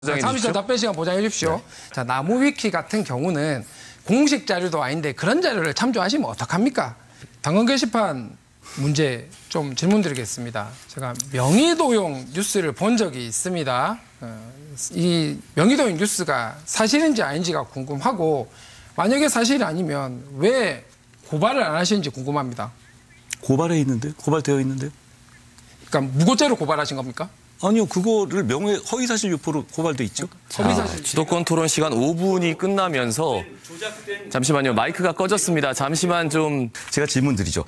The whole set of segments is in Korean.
30초 답변 시간 보장해 주십시오. 네. 자, 나무위키 같은 경우는 공식 자료도 아닌데 그런 자료를 참조하시면 어떡합니까? 당헌 게시판 문제 좀 질문 드리겠습니다. 제가 명의도용 뉴스를 본 적이 있습니다. 이 명의도용 뉴스가 사실인지 아닌지가 궁금하고 만약에 사실이 아니면 왜 고발을 안 하시는지 궁금합니다. 고발해 있는데? 고발되어 있는데요? 그러니까 무고죄로 고발하신 겁니까? 아니요, 그거를 명예 허위사실 유포로 고발돼 있죠. 주도권 토론 시간 5분이 끝나면서 잠시만요, 마이크가 꺼졌습니다. 잠시만 좀 제가 질문 드리죠.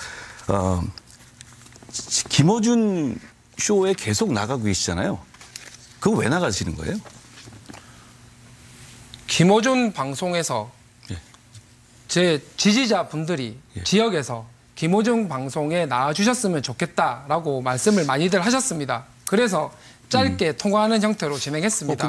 김어준 쇼에 계속 나가고 계시잖아요. 그거 왜 나가시는 거예요? 김어준 방송에서 예. 제 지지자분들이 지역에서 김어준 방송에 나와주셨으면 좋겠다라고 말씀을 많이들 하셨습니다. 그래서 짧게 통화하는 형태로 진행했습니다.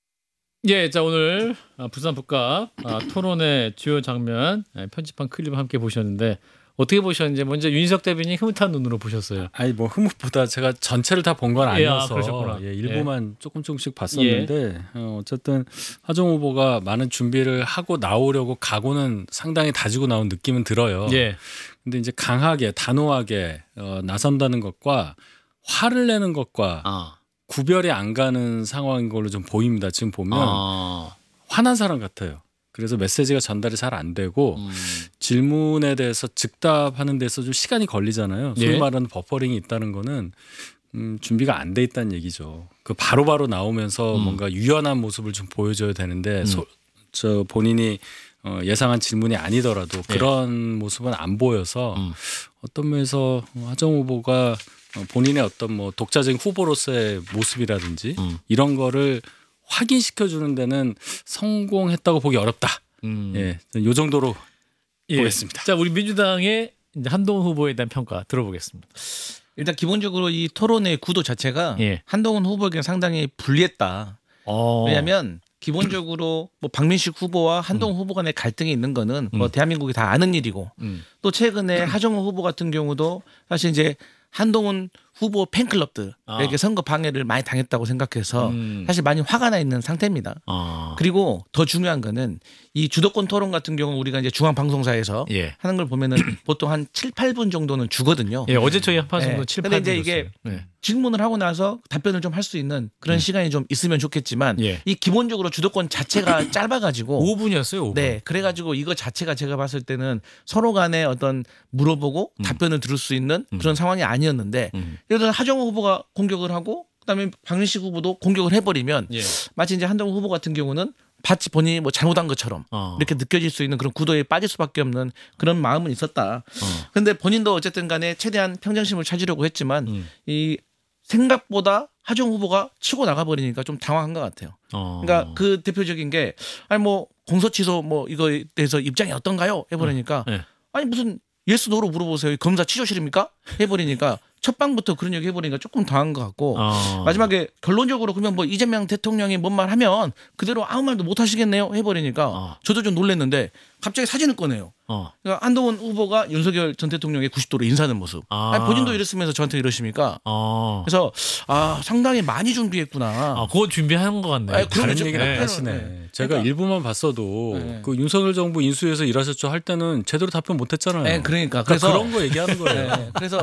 예, 자 오늘 부산 북각 토론의 주요 장면 편집한 클립 함께 보셨는데 어떻게 보셨는지 먼저 윤희석 대변인이 흐뭇한 눈으로 보셨어요. 아니 뭐 흐뭇보다 제가 전체를 다 본 건 아니어서 일부만 조금씩 봤었는데 어쨌든 하정 후보가 많은 준비를 하고 나오려고 각오는 상당히 다지고 나온 느낌은 들어요. 예. 근데 이제 강하게 단호하게 나선다는 것과 화를 내는 것과 구별이 안 가는 상황인 걸로 좀 보입니다. 지금 보면 화난 사람 같아요. 그래서 메시지가 전달이 잘 안 되고 질문에 대해서 즉답하는 데서 좀 시간이 걸리잖아요. 소위 말하는 버퍼링이 있다는 거는 준비가 안 돼 있다는 얘기죠. 그 바로바로 나오면서 뭔가 유연한 모습을 좀 보여줘야 되는데 저 본인이 예상한 질문이 아니더라도 그런 모습은 안 보여서 어떤 면에서 하정 후보가 본인의 어떤 뭐 독자적인 후보로서의 모습이라든지 이런 거를 확인시켜 주는 데는 성공했다고 보기 어렵다. 예, 요 정도로 보겠습니다. 자, 우리 민주당의 이제 한동훈 후보에 대한 평가 들어보겠습니다. 일단 기본적으로 이 토론의 구도 자체가 한동훈 후보에게 상당히 불리했다. 왜냐하면 기본적으로 뭐 박민식 후보와 한동훈 후보 간의 갈등이 있는 거는 뭐 대한민국이 다 아는 일이고 또 최근에 하정우 후보 같은 경우도 사실 이제 한동훈 후보 팬클럽들에게 선거 방해를 많이 당했다고 생각해서 사실 많이 화가 나 있는 상태입니다. 그리고 더 중요한 거는 이 주도권 토론 같은 경우 우리가 이제 중앙방송사에서 하는 걸 보면은 보통 한 7, 8분 정도는 주거든요. 예, 어제 저희 합판송도 7, 8분. 근데 이제 이게 질문을 하고 나서 답변을 좀 할 수 있는 그런 시간이 좀 있으면 좋겠지만 이 기본적으로 주도권 자체가 짧아가지고 5분이었어요. 5분. 네, 그래가지고 이거 자체가 제가 봤을 때는 서로 간에 어떤 물어보고 답변을 들을 수 있는 그런 상황이 아니었는데 예를 들어 하정우 후보가 공격을 하고 그다음에 박민식 후보도 공격을 해버리면 마치 이제 한동훈 후보 같은 경우는 마치 본인이 뭐 잘못한 것처럼 이렇게 느껴질 수 있는 그런 구도에 빠질 수밖에 없는 그런 마음은 있었다. 그런데 본인도 어쨌든 간에 최대한 평정심을 찾으려고 했지만 이 생각보다 하정우 후보가 치고 나가버리니까 좀 당황한 것 같아요. 그러니까 그 대표적인 게 아니 뭐 공소 취소 뭐 이거에 대해서 입장이 어떤가요? 해버리니까 아니 무슨 예스 노로 물어보세요. 검사 취조실입니까? 해버리니까 첫 방부터 그런 얘기 해버리니까 조금 당한 것 같고 마지막에 결론적으로 그러면 뭐 이재명 대통령이 뭔 말 하면 그대로 아무 말도 못 하시겠네요 해버리니까 저도 좀 놀랐는데 갑자기 사진을 꺼내요. 그러니까 한동훈 후보가 윤석열 전 대통령의 90도로 인사하는 모습. 아니, 본인도 이랬으면서 저한테 이러십니까? 그래서 상당히 많이 준비했구나. 그거 준비한 것 같네요. 아니, 다른 그럼요. 얘기를 하시네. 제가 그러니까, 일부만 봤어도 그 윤석열 정부 인수위에서 일하셨죠 할 때는 제대로 답변 못했잖아요. 네, 그러니까 그런 거 얘기하는 거예요. 그래서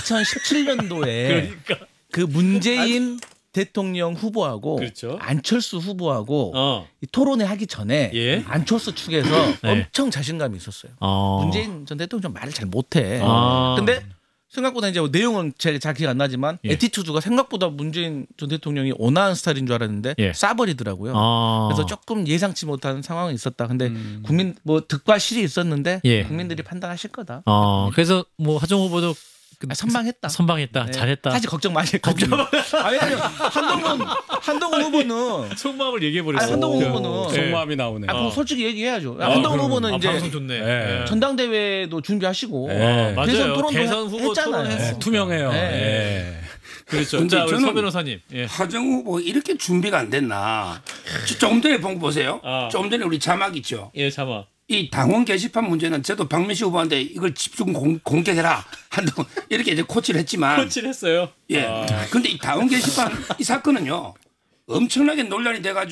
2017년도에 그 문재인 대통령 후보하고 안철수 후보하고 이 토론회 하기 전에 안철수 측에서 엄청 자신감이 있었어요. 문재인 전 대통령 말을 잘 못해. 근데 생각보다 이제 내용은 제가 잘 기억 안 나지만 애티튜드가 생각보다 문재인 전 대통령이 온화한 스타일인 줄 알았는데 싸버리더라고요. 그래서 조금 예상치 못한 상황은 있었다. 근데 국민 뭐 득과 실이 있었는데 국민들이 판단하실 거다. 그래서 뭐 하정 후보도 선방했다. 선방했다. 잘했다. 사실 걱정 많이 했거든요. 왜냐면 한동훈 후보는 속마음을 얘기해버렸어. 한동훈 후보는 속마음이 나오네. 그럼 솔직히 얘기해야죠. 한동훈 후보는 이제 방송 좋네. 전당대회도 준비하시고 맞아요. 대선 토론도 대선 후보 했잖아요. 토론했어. 투명해요. 그렇죠. 자, 우리 서 변호사님. 하정우 후보 이렇게 준비가 안 됐나? 조금 전에 본 거 보세요. 조금 전에 우리 자막 있죠. 자막. 이 당원 게시판 문제는 저도 박민식 후보한테 이걸 집중 공개해라 한동 이렇게 이제 코치를 했지만 코치를 했어요. 근데 이 당원 게시판 이 사건은요 엄청나게 논란이 돼가지고